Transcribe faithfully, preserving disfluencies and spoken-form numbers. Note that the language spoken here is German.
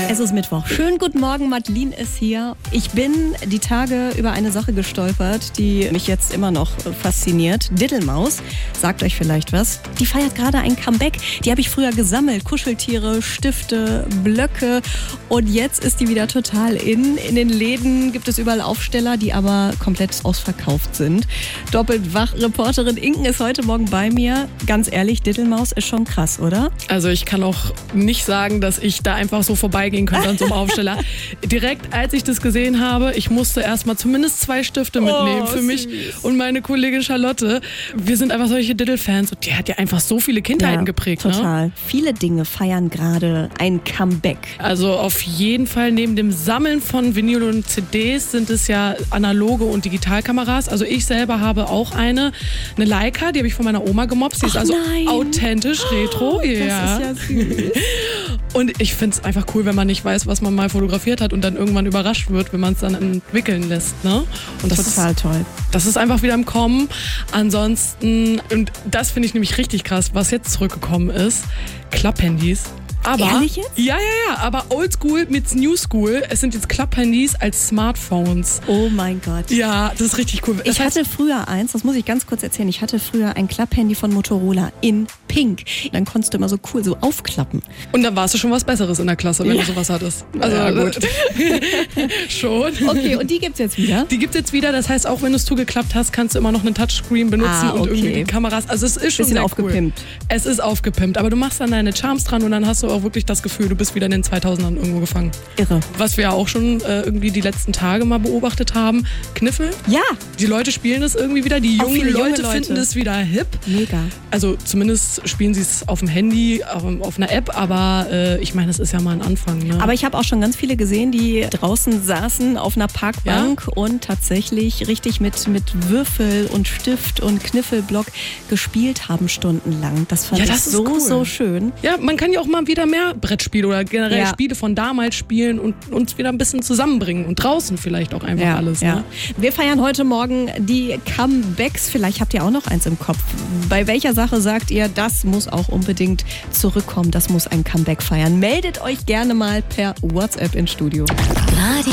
Es ist Mittwoch. Schönen guten Morgen, Madeline ist hier. Ich bin die Tage über eine Sache gestolpert, die mich jetzt immer noch fasziniert. Diddelmaus, sagt euch vielleicht was. Die feiert gerade ein Comeback. Die habe ich früher gesammelt. Kuscheltiere, Stifte, Blöcke. Und jetzt ist die wieder total in. In den Läden gibt es überall Aufsteller, die aber komplett ausverkauft sind. Doppelt wach. Reporterin Inken ist heute Morgen bei mir. Ganz ehrlich, Diddelmaus ist schon krass, oder? Also ich kann auch nicht sagen, dass ich da einfach so vorbeigehen könnte an so einem Aufsteller. Direkt als ich das gesehen habe, ich musste erstmal zumindest zwei Stifte mitnehmen oh, für mich süß. Und meine Kollegin Charlotte. Wir sind einfach solche Diddle-Fans und die hat ja einfach so viele Kindheiten ja, geprägt. Total. Ne? Viele Dinge feiern gerade ein Comeback. Also auf jeden Fall neben dem Sammeln von Vinyl und C Ds sind es ja analoge und Digitalkameras. Also ich selber habe auch eine, eine Leica, die habe ich von meiner Oma gemobst. Die Ach, ist also nein. authentisch, retro. Oh, das ja. ist ja süß. Und ich finde es einfach cool, wenn man nicht weiß, was man mal fotografiert hat und dann irgendwann überrascht wird, wenn man es dann entwickeln lässt. Ne? Und das Total ist, toll. Das ist einfach wieder im Kommen. Ansonsten, und das finde ich nämlich richtig krass, was jetzt zurückgekommen ist, Klapphandys. Aber, Ehrlich jetzt? Ja, ja, ja, aber Oldschool mit New School. Es sind jetzt Klapphandys als Smartphones. Oh mein Gott. Ja, das ist richtig cool. Das ich hatte früher eins, das muss ich ganz kurz erzählen, ich hatte früher ein Klapphandy von Motorola in Pink. Dann konntest du immer so cool so aufklappen. Und dann warst du schon was Besseres in der Klasse, wenn ja. du sowas hattest. Also ja, gut. Schon. Okay, und die gibt's jetzt wieder? Die gibt's jetzt wieder, das heißt, auch wenn du es zugeklappt hast, kannst du immer noch einen Touchscreen benutzen ah, okay. und irgendwie die Kameras. Also es ist schon bisschen sehr aufgepimpt. Cool. Es ist aufgepimpt, aber du machst dann deine Charms dran und dann hast du auch wirklich das Gefühl, du bist wieder in den zweitausendern irgendwo gefangen. Irre. Was wir ja auch schon äh, irgendwie die letzten Tage mal beobachtet haben. Kniffel. Ja. Die Leute spielen das irgendwie wieder. Die jungen viele Leute, junge Leute finden das wieder hip. Mega. Also zumindest spielen sie es auf dem Handy, auf einer App, aber äh, ich meine, es ist ja mal ein Anfang. Ne? Aber ich habe auch schon ganz viele gesehen, die draußen saßen auf einer Parkbank ja? und tatsächlich richtig mit, mit Würfel und Stift und Kniffelblock gespielt haben stundenlang. Das fand ja, das ich so, cool. so schön. Ja, man kann ja auch mal wieder mehr Brettspiele oder generell ja. Spiele von damals spielen und uns wieder ein bisschen zusammenbringen und draußen vielleicht auch einfach ja, alles. Ja. Ne? Wir feiern heute Morgen die Comebacks. Vielleicht habt ihr auch noch eins im Kopf. Bei welcher Sache sagt ihr, das muss auch unbedingt zurückkommen, das muss ein Comeback feiern? Meldet euch gerne mal per WhatsApp ins Studio. Radio